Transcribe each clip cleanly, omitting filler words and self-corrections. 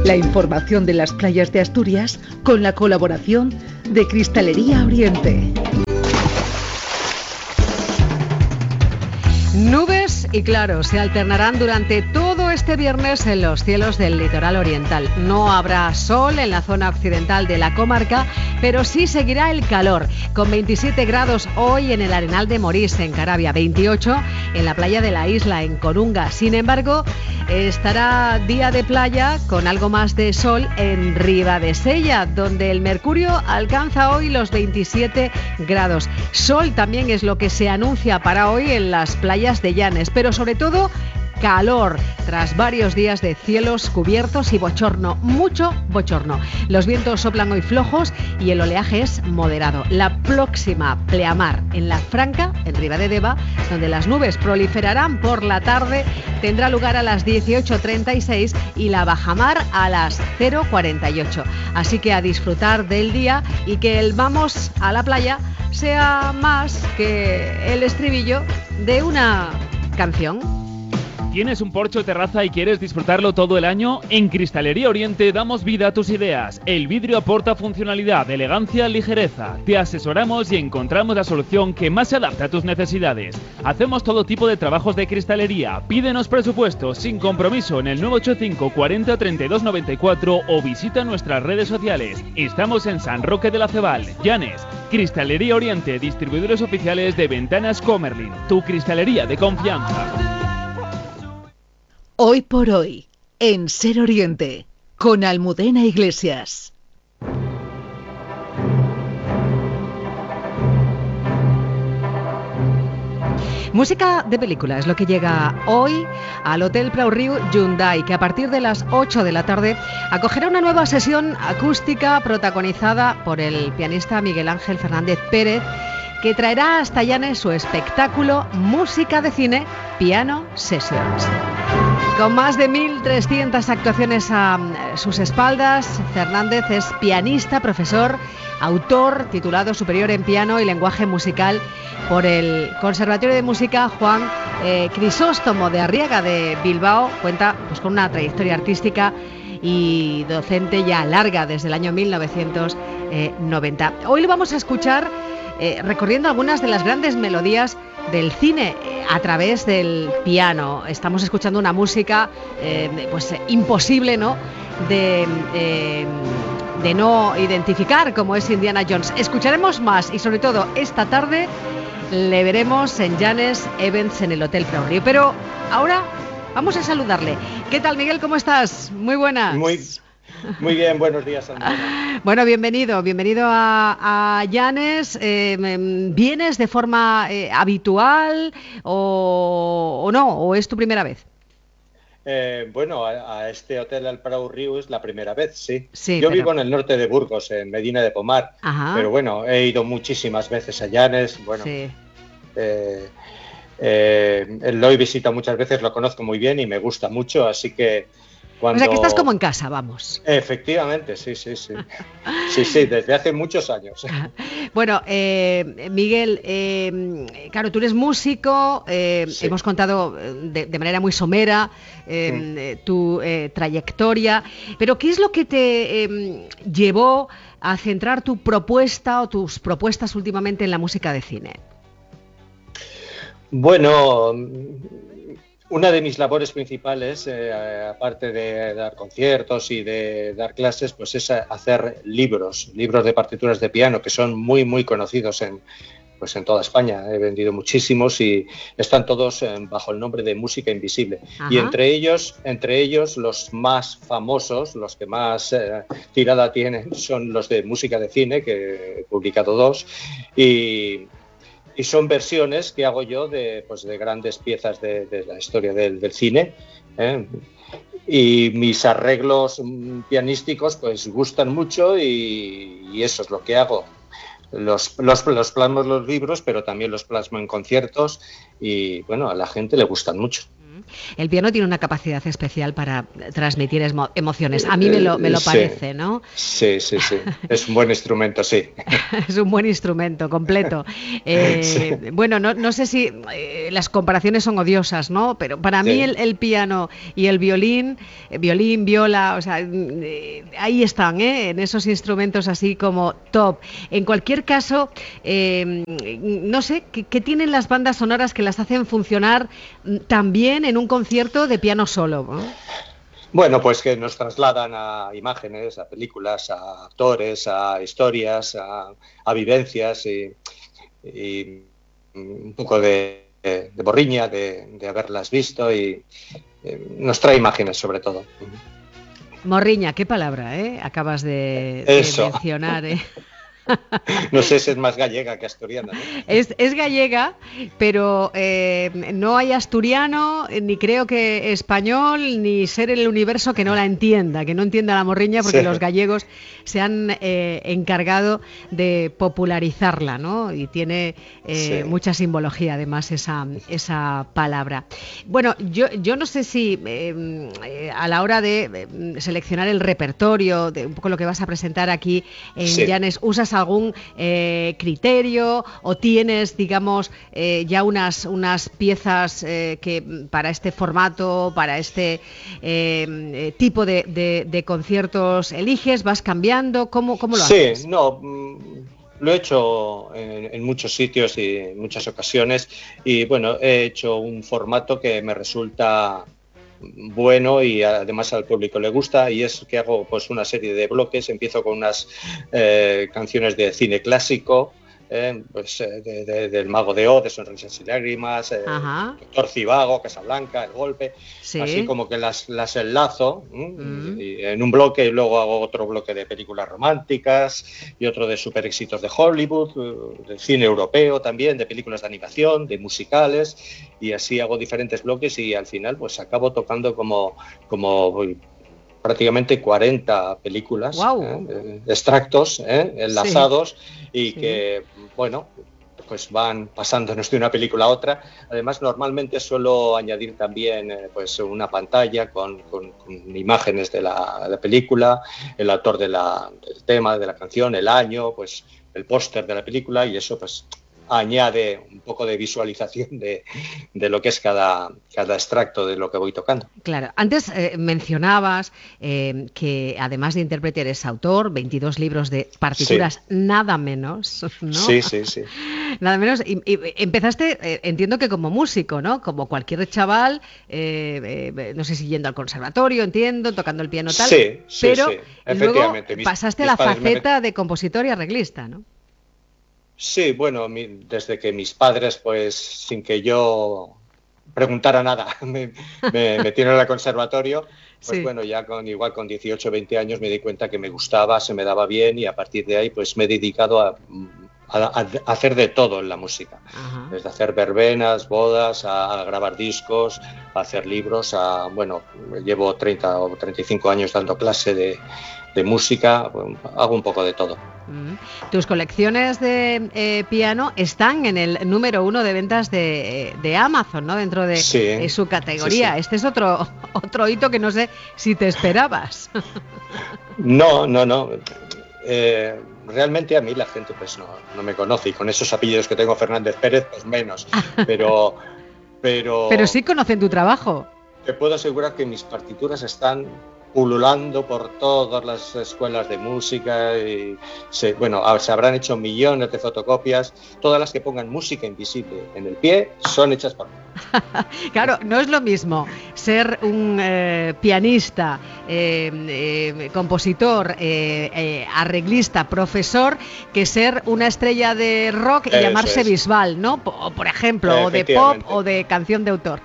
La información de las playas de Asturias con la colaboración de Cristalería Oriente. Nubes y claros se alternarán durante todo este viernes en los cielos del litoral oriental. No habrá sol en la zona occidental de la comarca, pero sí seguirá el calor, con 27 grados hoy en el Arenal de Morís, en Caravia, 28 en la playa de la Isla, en Corunga. Sin embargo, estará día de playa con algo más de sol en Ribadesella, donde el mercurio alcanza hoy los 27 grados. Sol también es lo que se anuncia para hoy en las playas de Llanes, pero sobre todo calor, tras varios días de cielos cubiertos y bochorno, mucho bochorno. Los vientos soplan hoy flojos y el oleaje es moderado. La próxima pleamar en la Franca, en Ribadedeva, donde las nubes proliferarán por la tarde, tendrá lugar a las 18:36 y la bajamar a las 0:48. Así que a disfrutar del día y que el vamos a la playa sea más que el estribillo de una canción. ¿Tienes un porche o terraza y quieres disfrutarlo todo el año? En Cristalería Oriente damos vida a tus ideas. El vidrio aporta funcionalidad, elegancia, ligereza. Te asesoramos y encontramos la solución que más se adapta a tus necesidades. Hacemos todo tipo de trabajos de cristalería. Pídenos presupuestos sin compromiso en el 985 40 32 94 o visita nuestras redes sociales. Estamos en San Roque de la Cebal, Llanes. Cristalería Oriente, distribuidores oficiales de Ventanas Comerlin. Tu cristalería de confianza. Hoy por hoy, en Ser Oriente, con Almudena Iglesias. Música de película es lo que llega hoy al Hotel Prau Riu Hyundai, que a partir de las 8 de la tarde acogerá una nueva sesión acústica protagonizada por el pianista Miguel Ángel Fernández Pérez, que traerá hasta Llanes su espectáculo Música de Cine Piano Sessions. Con más de 1.300 actuaciones a sus espaldas, Fernández es pianista, profesor, autor, titulado superior en piano y lenguaje musical por el Conservatorio de Música Juan Crisóstomo de Arriaga de Bilbao. Cuenta pues con una trayectoria artística y docente ya larga desde el año 1990. Hoy lo vamos a escuchar recorriendo algunas de las grandes melodías del cine a través del piano. Estamos escuchando una música pues imposible, ¿no?, de no identificar, como es Indiana Jones. Escucharemos más y sobre todo esta tarde le veremos en Llanes Events en el Hotel Prau Riu. Pero ahora vamos a saludarle. ¿Qué tal, Miguel? ¿Cómo estás? Muy buenas. Muy bien, buenos días, Andrea. Bueno, bienvenido a Llanes. ¿Vienes de forma habitual o no? ¿O es tu primera vez? Bueno, a este hotel al Prau Riu es la primera vez, sí. Yo vivo en el norte de Burgos, en Medina de Pomar. Ajá. Pero bueno, he ido muchísimas veces a Llanes. Bueno, sí. Lo he visitado muchas veces, lo conozco muy bien y me gusta mucho, así que cuando... O sea, que estás como en casa, vamos. Efectivamente, sí. Sí, desde hace muchos años. Bueno, Miguel, claro, tú eres músico, sí. Hemos contado de manera muy somera tu trayectoria, pero ¿qué es lo que te llevó a centrar tu propuesta o tus propuestas últimamente en la música de cine? Bueno, una de mis labores principales, aparte de dar conciertos y de dar clases, pues es hacer libros de partituras de piano, que son muy, muy conocidos en toda España. He vendido muchísimos y están todos bajo el nombre de Música Invisible. Ajá. Y entre ellos los más famosos, los que más tirada tienen, son los de música de cine, que he publicado 2, y son versiones que hago yo de grandes piezas de la historia del cine, y mis arreglos pianísticos pues gustan mucho y eso es lo que hago. Los plasmo en los libros, pero también los plasmo en conciertos y bueno, a la gente le gustan mucho. El piano tiene una capacidad especial para transmitir emociones. A mí me lo parece, ¿no? Sí. Es un buen instrumento, sí. Es un buen instrumento, completo. Sí. Bueno, no sé si las comparaciones son odiosas, ¿no? Pero para mí el piano y el violín, viola, o sea, ahí están, en esos instrumentos así como top. En cualquier caso, no sé, ¿qué tienen las bandas sonoras que las hacen funcionar también en un concierto de piano solo, ¿no? Bueno, pues que nos trasladan a imágenes, a películas, a actores, a historias, a vivencias y un poco de borriña de haberlas visto y nos trae imágenes sobre todo. Morriña, qué palabra, acabas de mencionar, No sé si es más gallega que asturiana, ¿no? Es gallega, pero no hay asturiano, ni creo que español, ni ser el universo que no la entienda, que no entienda la morriña, porque los gallegos se han encargado de popularizarla, ¿no? Y tiene mucha simbología, además, esa palabra. Bueno, yo no sé si a la hora de seleccionar el repertorio, de un poco lo que vas a presentar aquí en Llanes, ¿usas algún criterio o tienes, digamos, ya unas piezas que para este formato, para este tipo de conciertos eliges, vas cambiando? ¿Cómo lo haces? Sí, no, lo he hecho en muchos sitios y en muchas ocasiones y bueno, he hecho un formato que me resulta bueno y además al público le gusta, y es que hago pues una serie de bloques. Empiezo con unas canciones de cine clásico, del Mago de Oz, de Sonrisas y Lágrimas, Doctor Zivago, Casablanca, El Golpe, así como que las enlazo y en un bloque, y luego hago otro bloque de películas románticas y otro de super éxitos de Hollywood, de cine europeo también, de películas de animación, de musicales, y así hago diferentes bloques y al final pues acabo tocando como prácticamente 40 películas, extractos enlazados y que, bueno, pues van pasándonos de una película a otra. Además, normalmente suelo añadir también pues una pantalla con imágenes de la película, el autor del tema, de la canción, el año, pues el póster de la película, y eso pues añade un poco de visualización de lo que es cada extracto de lo que voy tocando. Claro, antes mencionabas que además de intérprete eres autor, 22 libros de partituras, nada menos, ¿no? Sí. Nada menos, y empezaste, entiendo que como músico, ¿no? Como cualquier chaval, no sé si yendo al conservatorio, entiendo, tocando el piano tal, pero luego pasaste a la faceta de compositor y arreglista, ¿no? Sí, bueno, desde que mis padres, pues sin que yo preguntara nada, me metieron al conservatorio, pues bueno, ya igual con 18 o 20 años me di cuenta que me gustaba, se me daba bien, y a partir de ahí pues me he dedicado a hacer de todo en la música. Desde hacer verbenas, bodas, a grabar discos, a hacer libros, bueno, llevo 30 o 35 años dando clase de música, hago un poco de todo. Tus colecciones de piano están en el número 1 de ventas de Amazon, ¿no? Dentro de su categoría. Sí. Este es otro hito que no sé si te esperabas. No. Realmente a mí la gente pues no me conoce, y con esos apellidos que tengo, Fernández Pérez, pues menos. Pero sí conocen tu trabajo. Te puedo asegurar que mis partituras están pululando por todas las escuelas de música y se habrán hecho millones de fotocopias. Todas las que pongan música invisible en el pie son hechas por mí. Claro, no es lo mismo ser un pianista, compositor, arreglista, profesor, que ser una estrella de rock y llamarse Bisbal, ¿no? Por ejemplo, o de pop o de canción de autor.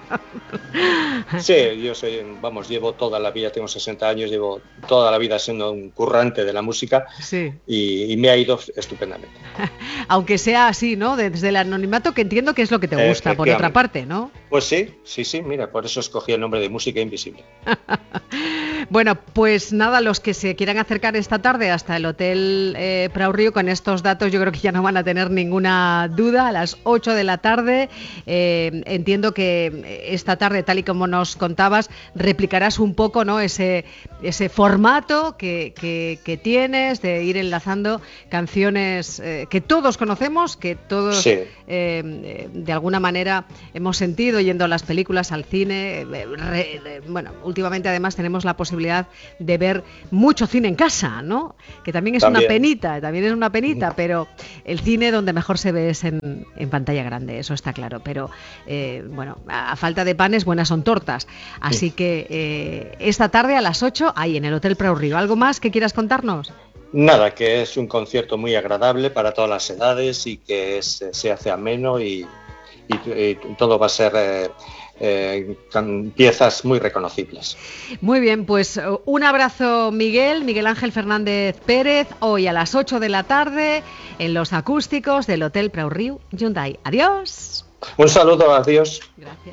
Sí, yo llevo toda la vida, tengo 60 años, llevo toda la vida siendo un currante de la música y me ha ido estupendamente. Aunque sea así, ¿no? Desde el anonimato, que entiendo que es lo que te gusta, por otra parte, ¿no? Pues sí, mira, por eso escogí el nombre de Música Invisible. Bueno, pues nada, los que se quieran acercar esta tarde hasta el Hotel Prau Riu, con estos datos yo creo que ya no van a tener ninguna duda. A las 8 de la tarde, entiendo que esta tarde, tal y como nos contabas, replicarás un poco, ¿no?, ese formato que tienes de ir enlazando canciones que todos conocemos, que todos de alguna manera hemos sentido yendo a las películas, al cine. Bueno, últimamente además tenemos la posibilidad de ver mucho cine en casa, ¿no? Que también es una penita, pero el cine donde mejor se ve es en pantalla grande, eso está claro. Pero bueno, a falta de panes, buenas son tortas. Así que esta tarde a las 8, ahí en el Hotel Prau Riu. ¿Algo más que quieras contarnos? Nada, que es un concierto muy agradable para todas las edades y que se hace ameno y todo va a ser con piezas muy reconocibles. Muy bien, pues un abrazo, Miguel Ángel Fernández Pérez, hoy a las 8 de la tarde en los acústicos del Hotel Prau Riu Hyundai. Adiós. Un saludo, adiós. Gracias.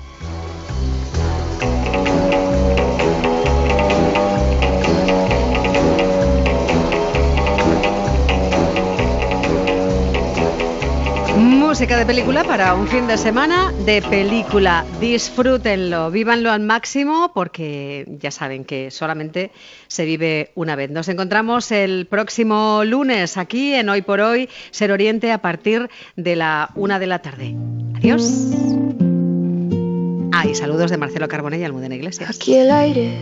Música de película para un fin de semana de película. Disfrútenlo, vívanlo al máximo, porque ya saben que solamente se vive una vez. Nos encontramos el próximo lunes aquí en Hoy por Hoy, Ser Oriente, a partir de la 1 de la tarde. Adiós. Y saludos de Marcelo Carbonell y Almudena Iglesias. Aquí el aire